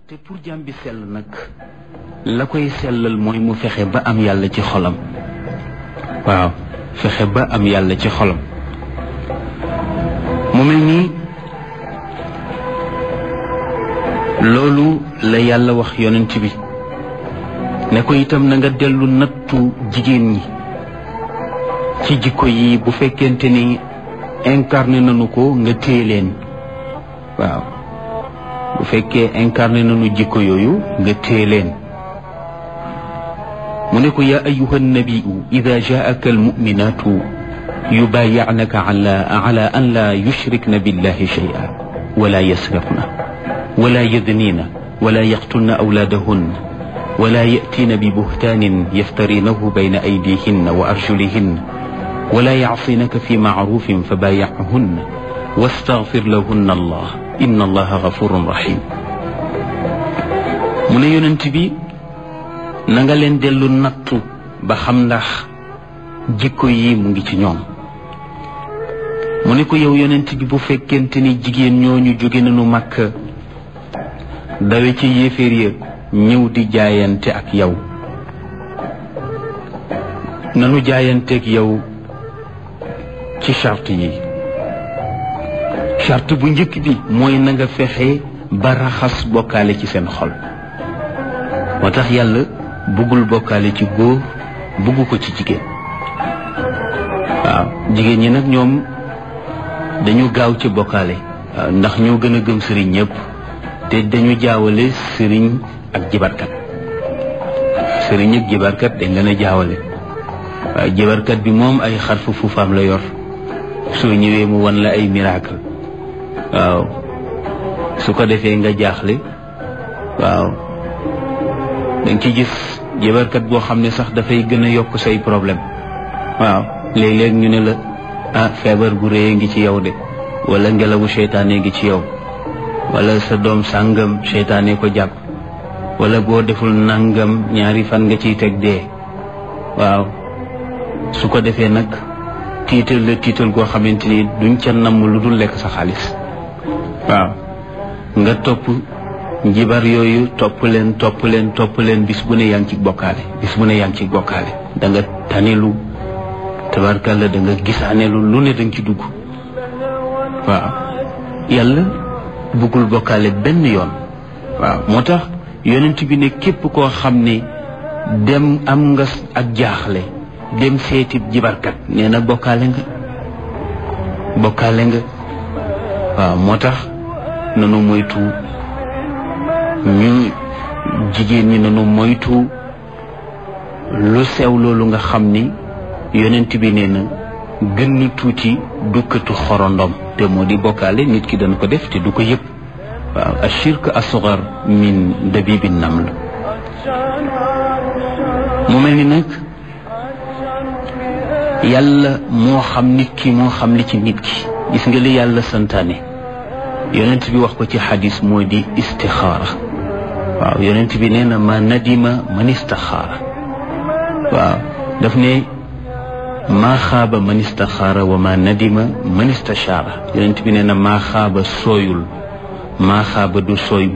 te pour jaam bi sell nag la koy sellal mooy mu fexe ba am yàlla ci xolam. waaw fexe ba am yàlla ci xolam. mu mel nii loolu la yàlla wax yonent bi ne ko itam na nga dellu nattu jigéen ñi ci jikko yi bu fekkente ni incarné nañu ko nga téye leen. waaw bu fekkee incarné nañu jikko yooyu nga téye leen. mu ne ko yaa ayyuha nabiyu ida jaaka almuminatu yubayi'naka ala an la yushrikna billahi shay'an wala yasriqna wala yadnina wala yaqtulna awlaadahunna wala ya'tina bi buhtaanin yaftarinahu bayna aydihinna wa arjulihinna wala ya'sinaka fi ma'rufin fabayi'hunna wastaghfir lahunna allah inna allaha ghafurun rahim. mu ne yonent bi na nga leen dellu nattu ba xam ndax jikko yi mu ngi ci ñoom. mu ne ko yow yonent bi bu fekkente ni jigéen ñooñu jóge nañu Makka dawe ci yéeféer ya ñëw di jaayante ak yow nanu jaayanteeg yow ci charte yi. charte bu njëkk bi mooy na nga fexe ba raxas bokkaale ci seen xol. moo tax yàlla buggul bokkaale ci góor bugg ko ci jigéen. waaw jigéen ñi nag ñoom dañu gaaw ci bokkaale. waaw ndax ñoo gën a gëm sëriñ ñëpp te dañu jaawale sëriñ ak jibarkat. sëriñ ak jibarkat dañ leen a jaawale. waaw jibarkat bi moom ay xarfu fuufaam la yor soo ñëwee mu wan la ay miracle. waaw su ko defee nga jaaxle. waaw danga ci gis jibarkat boo xam ne sax dafay gën a yokk say problème. waaw léeg-léeg ñu ne la feebar bu rëy ngi ci yow de wala ngelawu seytaane ngi ci yow wala sa doom sàngam seytaane ko jàpp wala boo deful nangam ñaari fan nga ciy teg dee. waaw su ko defee nag tiital la tiital goo xamante ni duñ ca namm lu dul lekk sa xaalis. waaw nga topp njibar yooyu topp leen bis bu ne yaa ngi ci bokkaale bis bu ne yaa ngi ci bokkaale. da nga tanelu tabarkalla da nga gisaaneelu lu ne da nga ci dugg. waaw yàlla bëggul bokkaale benn yoon. waaw moo tax yonent bi ne képp koo xam ne dem am nga ak jaaxle dem seeti jibarkat nee na bokkaale nga. waaw moo tax nanu moytu ñu jigéen ñi nanu moytu lu sew loolu nga xam ni yonent bi nee na gën ni tuuti dukkatu xorondom te moo di bokkaale nit ki dana ko def te du ko yëpp. waaw ashirk asghar min dabibi naml. mu mel ni nag yàlla moo xam nit ki moo xam li ci nit ki. gis nga li yàlla santaane yonent bi wax ko ci xadis moo di istixaara. waaw yonent bi nee na ma nadima man istaxaara. waaw daf ne maa xaaba man istaxaara wa ma nadima man istachaara. yonent bi nee na maa xaaba sooyul maa xaaba du sooy